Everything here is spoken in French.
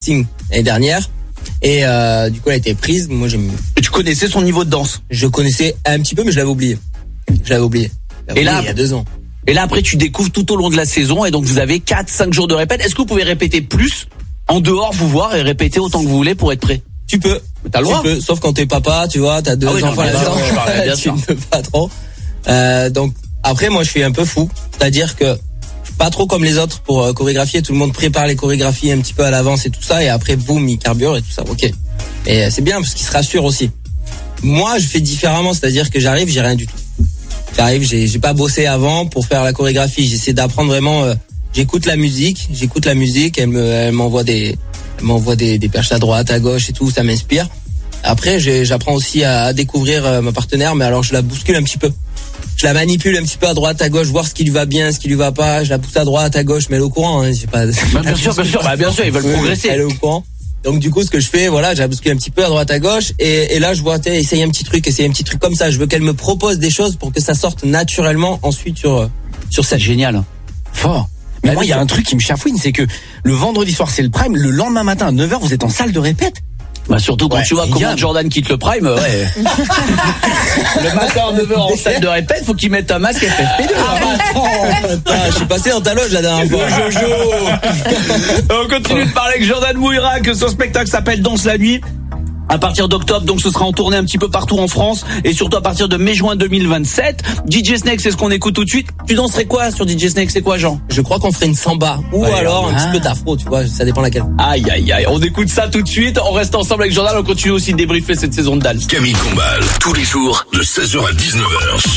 casting l'année dernière. Et du coup, elle a été prise. Moi, Et tu connaissais son niveau de danse? Je connaissais un petit peu, mais je l'avais oublié. Et là, il y a 2 ans. Et là, après, tu découvres tout au long de la saison. Et donc, vous avez 4-5 jours de répète. Est-ce que vous pouvez répéter plus en dehors, vous voir et répéter autant que vous voulez pour être prêt? Tu peux. T'as le droit. Tu peux, sauf quand t'es papa, tu vois, t'as 2 enfants là-dedans. Bien tu sûr. ne peux pas trop. Donc, après, moi, je suis un peu fou. C'est-à-dire que je suis pas trop comme les autres pour chorégraphier. Tout le monde prépare les chorégraphies un petit peu à l'avance et tout ça. Et après, boum, il carbure et tout ça. Ok. Et c'est bien parce qu'il se rassure aussi. Moi, je fais différemment. C'est-à-dire que j'arrive, j'ai rien du tout. J'arrive, j'ai pas bossé avant pour faire la chorégraphie. J'essaie d'apprendre vraiment. J'écoute la musique. Elle m'envoie des perches à droite, à gauche et tout. Ça m'inspire. Après, j'apprends aussi à découvrir ma partenaire, mais alors je la bouscule un petit peu. Je la manipule un petit peu à droite, à gauche, voir ce qui lui va bien, ce qui lui va pas. Je la pousse à droite, à gauche, mais elle est au courant. Hein. Bien sûr, ils veulent progresser. Elle est au courant. Donc du coup, ce que je fais, voilà, je la bouscule un petit peu à droite, à gauche, et là, je vois, essayer un petit truc comme ça. Je veux qu'elle me propose des choses pour que ça sorte naturellement ensuite sur scène. Génial. Fort. Mais moi, il y a un truc qui me chafouine, c'est que le vendredi soir, c'est le prime. Le lendemain matin, à 9h, vous êtes en salle de répète. Bah surtout quand tu vois comment Jordan quitte le prime, ouais. Le matin à 9h en salle de répète, faut qu'il mette un masque FFP2. Attends, je suis passé dans ta loge la dernière fois. Jojo. On continue de parler avec Jordan Mouirac, son spectacle s'appelle Danse la nuit. À partir d'octobre, donc ce sera en tournée un petit peu partout en France et surtout à partir de mai-juin 2027. DJ Snake, c'est ce qu'on écoute tout de suite. Tu danserais quoi sur DJ Snake? C'est quoi, Jean? Je crois qu'on ferait une samba ou alors un petit peu d'afro, tu vois, ça dépend laquelle. Aïe, on écoute ça tout de suite. On reste ensemble avec Jordan, on continue aussi de débriefer cette saison de Dals. Camille Combal, tous les jours de 16h à 19h